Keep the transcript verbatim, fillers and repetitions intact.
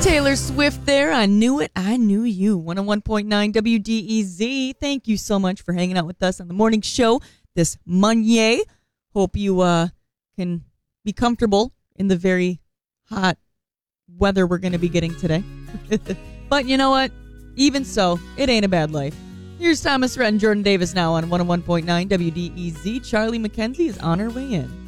Taylor Swift there. I knew it. I knew you. one oh one point nine W D E Z. Thank you so much for hanging out with us on the morning show this Monday. Hope you uh, can be comfortable in the very hot weather we're going to be getting today. But you know what? Even so, it ain't a bad life. Here's Thomas Rhett and Jordan Davis now on one oh one point nine W D E Z. Charlie McKenzie is on her way in.